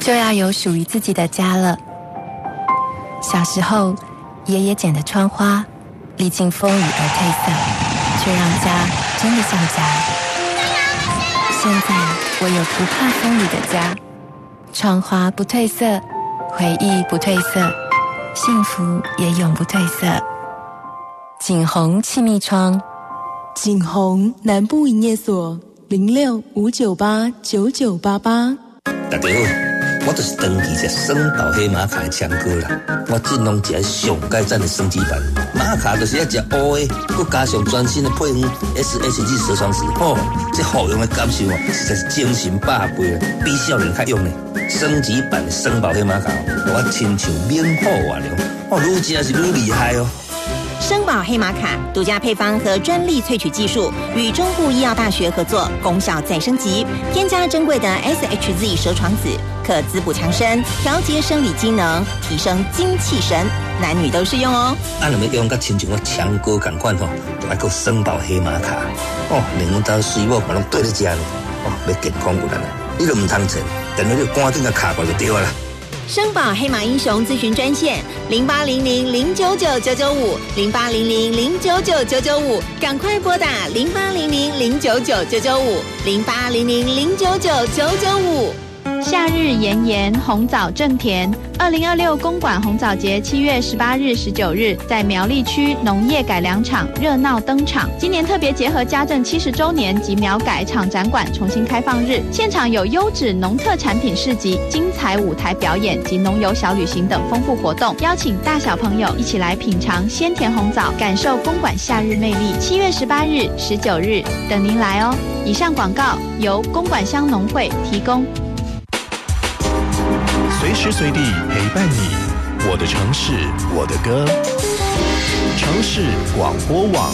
就要有属于自己的家了。小时候，爷爷剪的窗花，历经风雨而褪色，却让家真的像家。现在我有不怕风雨的家，窗花不褪色，回忆不褪色，幸福也永不褪色。景宏气密窗， 景宏南部营业所06-598-9988。 大家好，我就是长期吃双宝黑马卡的强哥啦。我尽量吃上改善的升级版，马卡就是要吃乌的，佮加上全新的配方 SHG 蛇床石，这好用的感受实在是精神百倍啦，比少年较用呢。升级版的双宝黑马卡，我亲像免火化了，愈吃是愈厉害哦。 生宝黑马卡独家配方和专利萃取技术与中部医药大学合作，功效再升级，添加珍贵的 SHZ 蛇床子，可滋补强身，调节生理机能，提升精气神，男女都适用哦。 若要用甲亲像我强哥同款就要够生宝黑马卡连阮家水某嘛拢对咧食呢要健康有力啊，你都唔通钱，电话就赶紧甲卡过就对啦。 生宝黑马英雄咨询专线0800-099-995，0800-099-995，赶快拨打0800-099-995，0800-099-995。 夏日炎炎，红枣正甜。2026公馆红枣节7月18日、19日在苗栗区农业改良场热闹登场。今年特别结合家政70周年及苗改场展馆重新开放日，现场有优质农特产品市集、精彩舞台表演及农游小旅行等丰富活动，邀请大小朋友一起来品尝鲜甜红枣，感受公馆夏日魅力。7月18日、19日等您来哦。以上广告由公馆乡农会提供。 随时随地陪伴你，我的城市，我的歌。城市广播网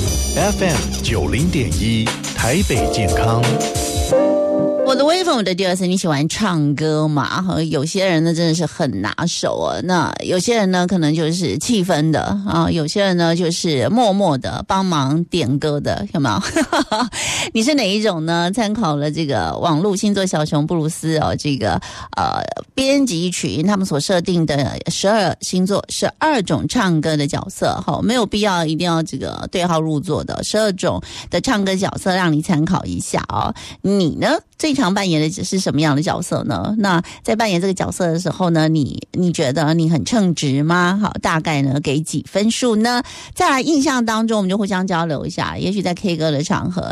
FM90.1，台北健康。 我的威风，我的第二次，你喜欢唱歌嘛？有些人呢真的是很拿手啊，那有些人呢可能就是气氛的啊，有些人呢就是默默的帮忙点歌的，有没有？你是哪一种呢？参考了这个网络星座小熊布鲁斯这个编辑群他们所设定的12星座12种唱歌的角色，没有必要一定要这个对号入座的12种的唱歌角色让你参考一下哦。你呢？最常扮演的是什么样的角色呢？那在扮演这个角色的时候呢，你觉得你很称职吗？好，大概呢给几分数呢？再来印象当中，我们就互相交流一下，也许在 K 歌的场合